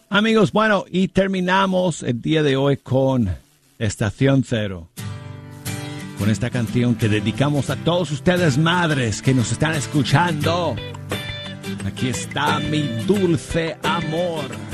Amigos, bueno, y terminamos el día de hoy con Estación Cero. Con esta canción que dedicamos a todos ustedes madres que nos están escuchando. Aquí está mi dulce amor.